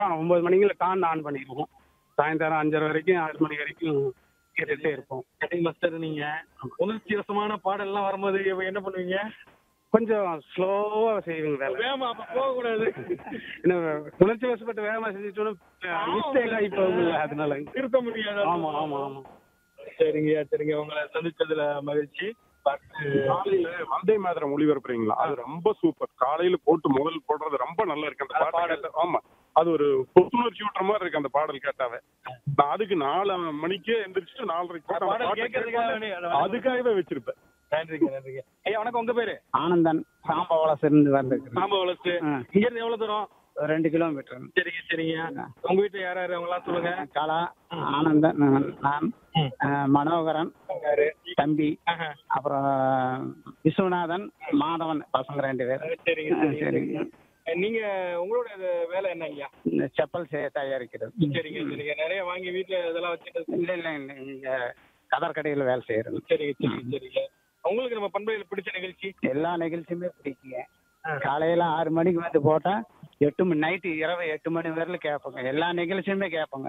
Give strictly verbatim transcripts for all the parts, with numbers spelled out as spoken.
ஒன்பது மணிக்குள்ள Don on பண்ணிடுவோம். சாயந்தரம் அஞ்சரை வரைக்கும் ஆறு மணி வரைக்கும் கேட்டுட்டே இருப்போம். கட்டிங் மாஸ்டர் நீங்க உணர்ச்சி வசமான பாடல்லாம் வரும்போது இப்ப என்ன பண்ணுவீங்க? கொஞ்சம் ஸ்லோவா செய்வீங்க வேலை. வேகமா அப்ப போகக்கூடாது. இன்னும் உணர்ச்சி வசப்பட்டு வேகமா செஞ்சுட்டோம் மிஸ்டேக் ஆகி போகும்ல, அதனால திருத்த முடியாது. ஆமா ஆமா ஆமா. சரிங்க சரிங்க உங்களை சந்திச்சதுல மகிழ்ச்சி. காலையில வந்தே மாதரம் ஒளிபரப்புறீங்களா? அது ரொம்ப சூப்பர். காலையில போட்டு முதல் போடுறது ரொம்ப நல்லா இருக்கு அந்த பாட்டு கேட்ட. ஆமா, அது ஒரு புத்துணர்ச்சி ஊட்டுற மாதிரி இருக்கு அந்த பாடல் கேட்டாவே. நான் அதுக்கு நாலு மணிக்கே எந்திரிச்சுட்டு நாலரைக்கு போட்டு அந்த பாட்டு கேட்கறதுக்காக அதுக்காகவே வச்சிருப்பேன். நன்றிங்க நன்றிங்க. ஐயா வணக்கம், உங்க பேரு? ஆனந்தன், சாம்பவளசிலிருந்து வந்திருக்கிறேன். சாம்ப வளர்ச்சி. இங்க இருந்து எவ்வளவு தூரம்? ரெண்டு கிலோமீட்டர். சரிங்க சரிங்க. உங்க வீட்டுல யார் யாரு அவங்களாம் சொல்லுங்க. கலா, ஆனந்தன், நான், அஹ், மனோகரன், தம்பி, அப்புறம் விஸ்வநாதன், மாதவன், பசங்க ரெண்டு பேர். சரிங்க அஹ், சரிங்க. சரிங்க. நீங்க உங்களோட இது வேலை என்ன ஐயா? இந்த செப்பல் செய்ய தயாரிக்கிறது. சரிங்க சரிங்க. நிறைய வாங்கி வீட்டுல இதெல்லாம் வச்சுட்டு. இல்ல இல்ல இல்ல இங்க கதர் கடையில் வேலை செய்யறது. சரிங்க சரிங்க சரிங்க. உங்களுக்கு நம்ம பண்பையில பிடிச்ச நிகழ்ச்சி? எல்லா நிகழ்ச்சியுமே பிடிக்குங்க. காலையில ஆறு மணிக்கு வந்து போட்டா எட்டு மணி நைட்டு இரவு எட்டு மணி வரையிலும் கேட்போங்க. எல்லா நிகழ்ச்சியுமே கேட்போங்க.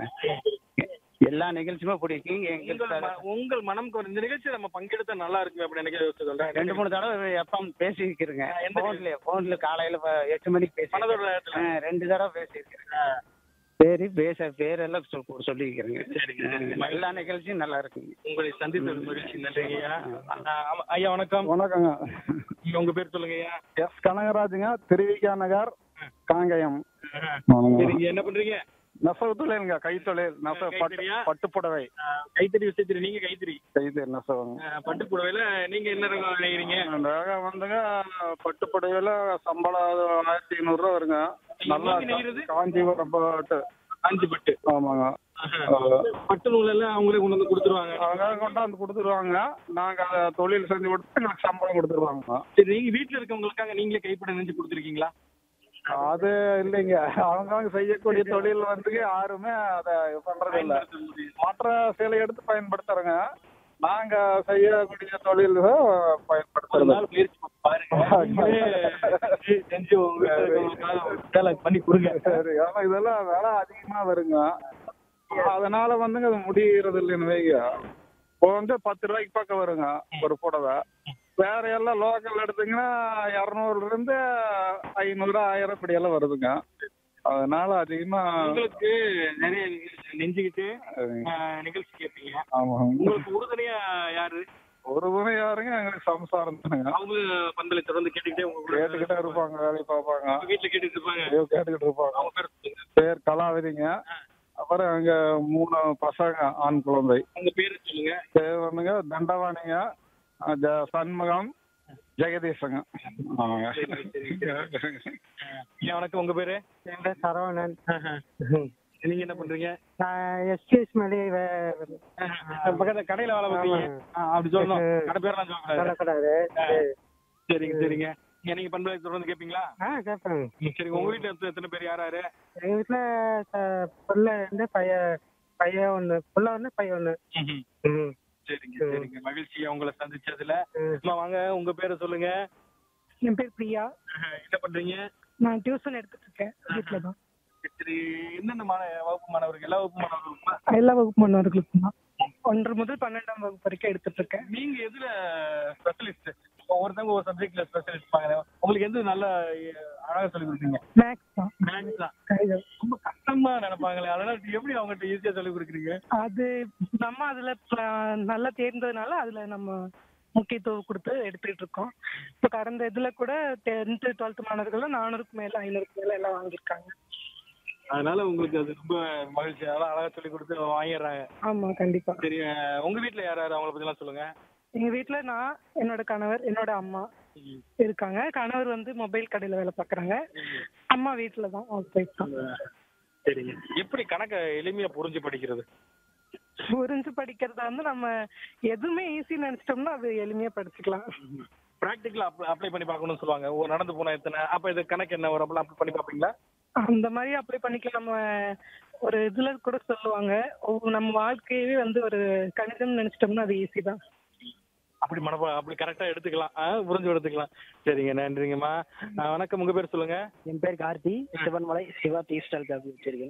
எல்லா நிகழ்ச்சியுமே பிடிக்கும் உங்கள் எங்களுக்கு. ம- உங்கள் மனம் கோர- இந்த நிகழ்ச்சி நம்ம பங்கெடுத்தா நல்லா இருக்கு அப்படின்னு எனக்கு யோசிச்சு சொல்றேன். ரெண்டு மூணு தடவை எப்பவும் பேசிக்கிறேங்க. எந்த போன்ல போன்ல காலையில ப- எட்டு மணிக்கு பேசி மனதோட நேரத்துல. ஆ, ரெண்டு தடவை பேசியிருக்கிறேன். சரி பேச பேரெல்லாம் சொல் சொல்லிக்கிறேங்க. சரிங்க, சரிங்க. எல்லா நிகழ்ச்சியும் நல்லா இருக்குங்க. உங்களை சந்தித்தது மகிழ்ச்சி. நன்றிங்க ஐயா. ஆ, ஆமா. ஐயா வணக்கம். வணக்கங்க. உங்க பேர் சொல்லுங்க ஐயா. எஸ் கனகராஜுங்க, திருவிக்கா நகர், காங்கயம். சரிங்க, என்ன பண்றீங்க? நெசவு தொழிலுங்க, கைத்தொழில். நெசவு பட்டு கைத்தறியா? பட்டுப்புடவை. ஆ, கைத்தறி விசைத்தறி. நீங்க கைத்தறி கைத்தறி நெசவுங்க. ஆ, பட்டு புடவையில நீங்க என்ன ரகம் நினைக்கிறீங்க? ரகம் வந்துங்க பட்டுப்புடவையில சம்பளம் ஆயிரத்தி ஐநூறு ரூபா வருங்க. நல்லா நீங்க நெய்யறது? காஞ்சிபுரம் பட்டு. அஞ்சு பட்டு. ஆமாங்க. பட்டு நூல் எல்லாம் அவங்களே கொண்டு வந்து கொடுத்துருவாங்க. அவங்க கொண்டாந்து கொடுத்துருவாங்க. நாங்க அதை தொழில் செஞ்சு கொடுத்து எங்களுக்கு சம்பளம் கொடுத்துருவாங்க. சரி, நீங்க வீட்டுல இருக்கவங்களுக்காக நீங்களே கைப்பட நெஞ்சு கொடுத்துருக்கீங்களா? அது இல்லைங்க, அவங்க செய்யக்கூடிய தொழில் வந்து யாருமே அதை பண்றது இல்ல. மற்ற சேலை எடுத்து பயன்படுத்துறோங்க. நாங்க செய்யக்கூடிய தொழில் ஒரு பயன்படுத்துறது. நாள் முயற்சி பண்ணி பாருங்க. நீங்களே செஞ்சு உங்களுக்காக வேலை பண்ணி கொடுங்க. சரி, ஆனா இதெல்லாம் விலை அதிகமா வருங்க. அதனால வந்துங்க அது முடியறது இல்லைன்னு வைங்க. இப்போ வந்து பத்து ரூபாய்க்கு பக்கம் வருங்க ஒரு புடவை. வேற எல்லாம் லோக்கல் எடுத்தீங்கன்னா இரநூறுல இருந்து ஐநூறு ஆயிரம் இப்படி எல்லாம் வருதுங்க. அதனால அதிகமா உங்களுக்கு நிறைய நெஞ்சுக்கிட்டு ஆ, நிகழ்ச்சி கேட்பீங்க. ஆமாங்க. உங்களுக்கு உறுதுணையா யாரு? ஒரு துணை யாருங்க, எங்களுக்கு சம்சாரம் தானுங்க. அவங்க பந்தலை தொடர்ந்து கேட்டுக்கிட்டே உங்க கூட கேட்டுக்கிட்டே இருப்பாங்க, வேலையை பார்ப்பாங்க. உங்க வீட்டுல கேட்டுட்டு இருப்பாங்க. ஐயோ, கேட்டுக்கிட்டு இருப்பாங்க. அவங்க பேர் சொல்லுங்க. பேர் கலாவதிங்க. அப்புறம் எங்க மூணு பசங்க, ஆண் குழந்தை. உங்க பேரு சொல்லுங்க. பேர் வந்துங்க தண்டவாணிங்க, அஹ் ஜ- சண்முகம், ஜெகதீஷங்க. ஆமாங்க. ஐயா வணக்கம், உங்க பேரு? என் பேர் சரவணன். நீங்க என்ன பண்றீங்க? நான் எஸ்டிஎஸ் மேலே பக்கத்துல கடையில வேலை பார்ப்பீங்க. ஆ, அப்படி சொல்லணும். கடை பேர்லாம் சொல்லக்கூடாது. சொல்லக்கூடாது. சரிங்க சரிங்க. ஏன் நீங்க பண்பலை தொடர்ந்து கேட்பீங்களா? ஆ கேட்பேன். சரிங்க. உங்க வீட்டுல எத்தனை- எத்தனை பேர் யார் யாரு? எங்க வீட்டுல ச- புள்ள வந்து பையன் பையன் ஒண்ணு, புள்ள ஒண்ணு, பையன் ஒண்ணு. ம். சரிங்க சரிங்க. மகிழ்ச்சியா உங்களை சந்திச்சதுல. ம். அம்மா வாங்க, உங்க பேரை சொல்லுங்க. என் பேர் பிரியா. என்ன பண்றீங்க? நான் டியூஷன் எடுத்துட்டு இருக்கேன் வீட்டுல தான். சரி, என்னென்ன மாண வகுப்பு மாணவர்கள்? எல்லா வகுப்பு மாணவர்களுமா? எல்லா வகுப்பு மாணவர்களுக்கும் தான். ஒன்று முதல் பன்னெண்டாம் வகுப்பு வரைக்கும் எடுத்துட்டு இருக்கேன். நீங்க எதுல ஸ்பெஷலிஸ்ட்? ஒவ்வொருத்தவங்க ஒரு சப்ஜெக்ட்ல ஸ்பெஷலிஸ்ட் பாங்க. உங்களுக்கு எது நல்ல அழகா சொல்லி கொடுக்குறீங்க? மேக்ஸ் தான். மேக்ஸ் தான். கணிதம். ரொம்ப கஷ்டமா நினைப்பாங்களே, அதனால எப்படி அவங்ககிட்ட ஈஸியா சொல்லி கொடுக்குறீங்க? அது நம்ம அதுல ப- நல்லா தேர்ந்ததுனால அதுல நம்ம முக்கியத்துவம் கொடுத்து எடுத்துக்கிட்டு இருக்கோம். இப்போ கடந்த இதுல கூட டென்த்து டுவெல்த் மாணவர்கள் நானூறுக்கு மேல ஐநூறுக்கு மேல எல்லாம் வாங்கியிருக்காங்க. அதனால உங்களுக்கு அது ரொம்ப மகிழ்ச்சி. அதெல்லாம் அழகா சொல்லி கொடுத்து வாங்கிடுறாங்க. ஆமா கண்டிப்பா. சரி, உங்க வீட்டுல யார் யாரு? அவங்கள பத்தி எல்லாம் சொல்லுங்க. எங்க வீட்டுல நான், என்னோட கணவர், என்னோட அம்மா இருக்காங்க. கணவர் வந்து மொபைல் கடையில வேலை பார்க்கறாங்க. அம்மா வீட்டுல தான் ஹவுஸ் ஒய்ஃப் தான். சரிங்க. எப்படி கணக்க எளிமையா புரிஞ்சு படிக்கிறது? புரிஞ்சு படிக்கிறதா வந்து நம்ம எதுவுமே ஈஸி நினைச்சிட்டோம்னா அது எளிமையா படிச்சுக்கலாம். பிராக்டிகலா அப்ளை பண்ணி பார்க்கணும்னு சொல்லுவாங்க. ஒரு நடந்து போனா எத்தனை, அப்ப இது கணக்கு என்ன வரும், அப்பெல்லாம் அப்ளை பண்ணி பார்ப்பீங்களா? அந்த மாதிரி அப்ளை பண்ணிக்கலாம். நம்ம ஒரு இதுல கூட சொல்லுவாங்க, ஒவ்வொரு நம்ம வாழ்க்கையவே வந்து ஒரு கணிதம் நினைச்சிட்டோம்னா அது ஈஸி தான். அப்படி மனப்பா அப்படி கரெக்டா எடுத்துக்கலாம். ஆ, புரிஞ்சு எடுத்துக்கலாம். சரிங்க, நன்றிங்கம்மா. ஆ, வணக்கம், உங்க பேர் சொல்லுங்க. என் பேர் Karthi, Sivanmalai Siva tea stall copy வச்சிருக்கேன்.